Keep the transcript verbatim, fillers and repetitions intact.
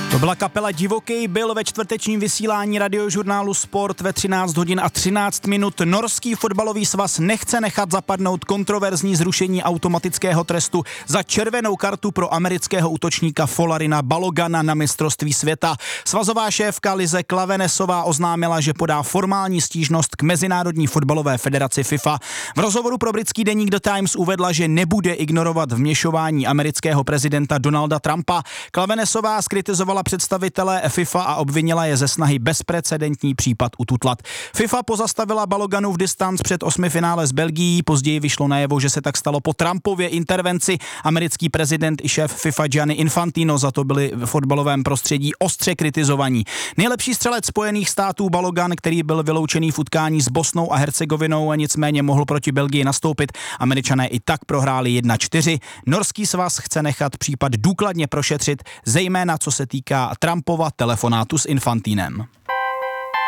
To byla kapela Divoký byl ve čtvrtečním vysílání radiožurnálu Sport ve třináct hodin a třináct minut. Norský fotbalový svaz nechce nechat zapadnout kontroverzní zrušení automatického trestu za červenou kartu pro amerického útočníka Folarina Balogana na mistrovství světa. Svazová šéfka Lize Klavenesová oznámila, že podá formální stížnost k Mezinárodní fotbalové federaci FIFA. V rozhovoru pro britský deník The Times uvedla, že nebude ignorovat vměšování amerického prezidenta Donalda Trumpa. Klavenesová zkritizovala představitele FIFA a obvinila je ze snahy bezprecedentní případ ututlat. FIFA pozastavila Baloganův distanc před osmifinále s Belgií, později vyšlo najevo, že se tak stalo po Trumpově intervenci. Americký prezident i šéf FIFA Gianni Infantino za to byli v fotbalovém prostředí ostře kritizovaní. Nejlepší střelec Spojených států Balogan, který byl vyloučený v utkání s Bosnou a Hercegovinou a nicméně mohl proti Belgii nastoupit. Američané i tak prohráli jedna čtyři. Norský svaz chce nechat případ důkladně prošetřit, zejména co se týká Trumpova telefonátu s Infantinem.